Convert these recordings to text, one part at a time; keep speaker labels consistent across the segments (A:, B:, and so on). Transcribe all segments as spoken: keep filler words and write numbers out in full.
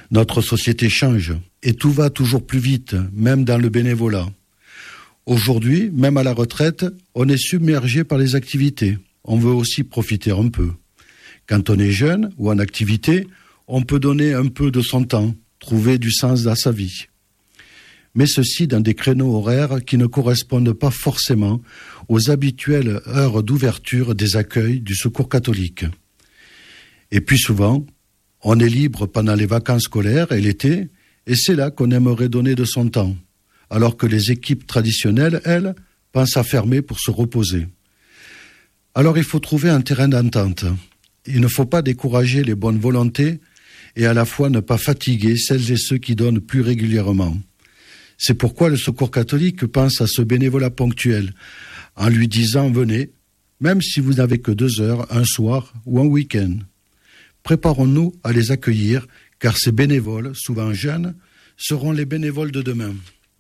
A: Notre société change et tout va toujours plus vite, même dans le bénévolat. Aujourd'hui, même à la retraite, on est submergé par les activités. On veut aussi profiter un peu. Quand on est jeune ou en activité, on peut donner un peu de son temps, trouver du sens dans sa vie. Mais ceci dans des créneaux horaires qui ne correspondent pas forcément aux habituelles heures d'ouverture des accueils du Secours catholique. Et puis souvent, on est libre pendant les vacances scolaires et l'été, et c'est là qu'on aimerait donner de son temps, alors que les équipes traditionnelles, elles, pensent à fermer pour se reposer. Alors il faut trouver un terrain d'entente. Il ne faut pas décourager les bonnes volontés et à la fois ne pas fatiguer celles et ceux qui donnent plus régulièrement. C'est pourquoi le Secours catholique pense à ce bénévolat ponctuel, en lui disant « venez », même si vous n'avez que deux heures, un soir ou un week-end. Préparons-nous à les accueillir, car ces bénévoles, souvent jeunes, seront les bénévoles de demain.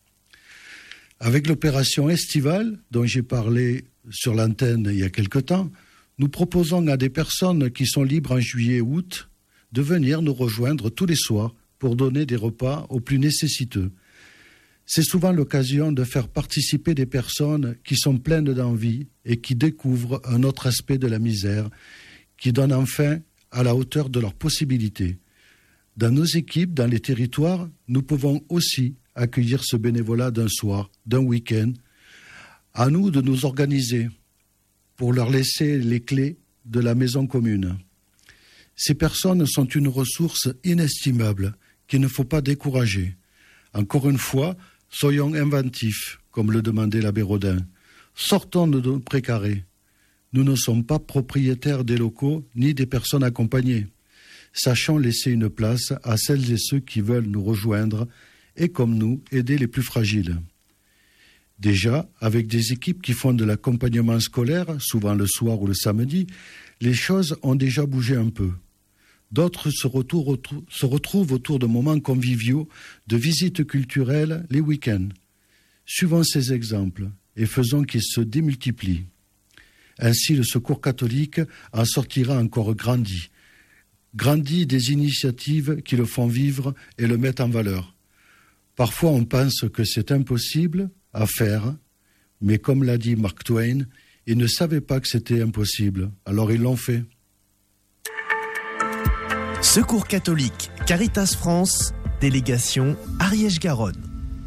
A: Avec l'opération estivale, dont j'ai parlé sur l'antenne il y a quelque temps, nous proposons à des personnes qui sont libres en juillet et août de venir nous rejoindre tous les soirs pour donner des repas aux plus nécessiteux. C'est souvent l'occasion de faire participer des personnes qui sont pleines d'envie et qui découvrent un autre aspect de la misère, qui donne enfin à la hauteur de leurs possibilités. Dans nos équipes, dans les territoires, nous pouvons aussi accueillir ce bénévolat d'un soir, d'un week-end. À nous de nous organiser pour leur laisser les clés de la maison commune. Ces personnes sont une ressource inestimable qu'il ne faut pas décourager. Encore une fois, soyons inventifs, comme le demandait l'abbé Rodin. Sortons de nos précarés. Nous ne sommes pas propriétaires des locaux ni des personnes accompagnées. Sachons laisser une place à celles et ceux qui veulent nous rejoindre et, comme nous, aider les plus fragiles. Déjà, avec des équipes qui font de l'accompagnement scolaire, souvent le soir ou le samedi, les choses ont déjà bougé un peu. D'autres se, retour, se retrouvent autour de moments conviviaux, de visites culturelles les week-ends. Suivons ces exemples et faisons qu'ils se démultiplient. Ainsi, le Secours catholique en sortira encore grandi. Grandi des initiatives qui le font vivre et le mettent en valeur. Parfois, on pense que c'est impossible à faire, mais comme l'a dit Mark Twain, ils ne savaient pas que c'était impossible, alors ils l'ont fait.
B: Secours catholique, Caritas France, délégation Ariège-Garonne.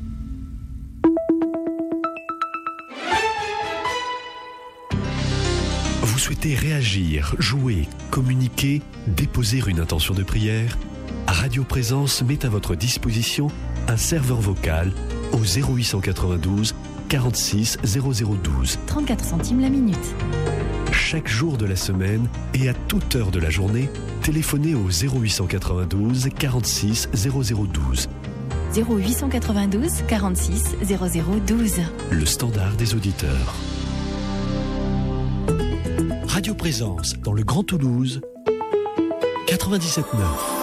B: Vous souhaitez réagir, jouer, communiquer, déposer une intention de prière ? Radio Présence met à votre disposition un serveur vocal au zéro huit cent quatre-vingt-douze quarante-six zéro zéro douze.
C: trente-quatre centimes la minute.
B: Chaque jour de la semaine et à toute heure de la journée, téléphonez au zéro huit cent quatre-vingt-douze quarante-six zéro zéro douze.
C: zéro huit cent quatre-vingt-douze quarante-six zéro zéro douze.
B: Le standard des auditeurs. Radio Présence dans le Grand Toulouse, quatre-vingt-dix-sept neuf.